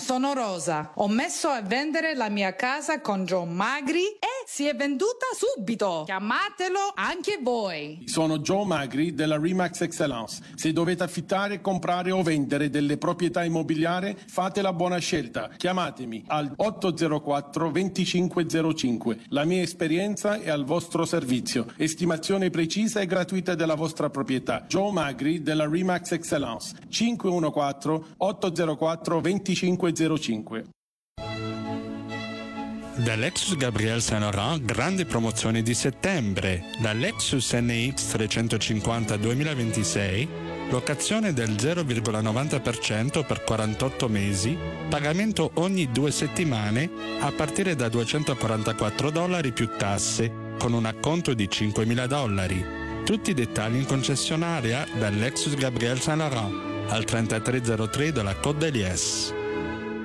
sono Rosa. Ho messo a vendere la mia casa con Joe Magri e si è venduta subito. Chiamatelo anche voi. Sono Joe Magri della Remax Excellence. Se dovete affittare, comprare o vendere delle proprietà immobiliari, fate la buona scelta. Chiamatemi al 804 2505. La mia esperienza è al vostro servizio. Estimazione precisa e gratuita della vostra proprietà. Joe Magri della Remax Excellence. 514 804 2505. Da Lexus Gabriel Saint Laurent, grandi promozioni di settembre. Da Lexus NX 350 2026, locazione del 0,90% per 48 mesi, pagamento ogni 2 settimane a partire da $244 più tasse, con un acconto di $5.000. Tutti i dettagli in concessionaria da Lexus Gabriel Saint Laurent, al 3303 della Côte d'Eliesse.